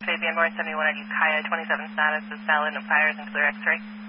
Fabian Born 71, I use Kaya 27 status is valid, no fires and clear X-ray.